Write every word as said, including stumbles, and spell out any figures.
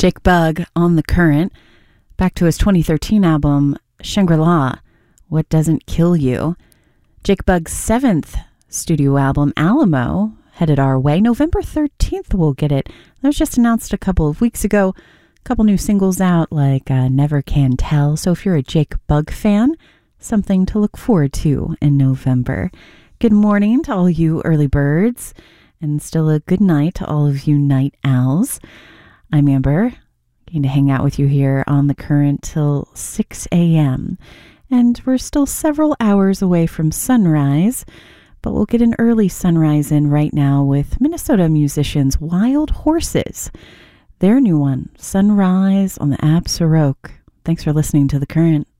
Jake Bugg on The Current, back to his twenty thirteen album, Shangri-La, What Doesn't Kill You. Jake Bugg's seventh studio album, Alamo, headed our way. November thirteenth we'll get it. That was just announced a couple of weeks ago. A couple new singles out, like uh, Never Can Tell. So if you're a Jake Bugg fan, something to look forward to in November. Good morning to all you early birds, and still a good night to all of you night owls. I'm Amber, going to hang out with you here on The Current till six a.m. And we're still several hours away from sunrise, but we'll get an early sunrise in right now with Minnesota musicians Wild Horses. Their new one, Sunrise, on the app Sirocco. Thanks for listening to The Current.